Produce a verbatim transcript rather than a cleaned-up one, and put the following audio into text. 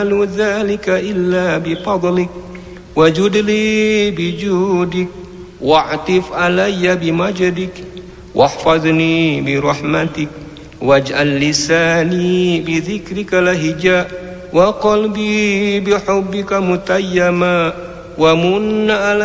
ذلك إلا بفضلك وجد لي بجودك واعطف علي بمجدك واحفظني برحمتك واجعل لساني بذكرك لهجا وقلبي بحبك متيما ومن علي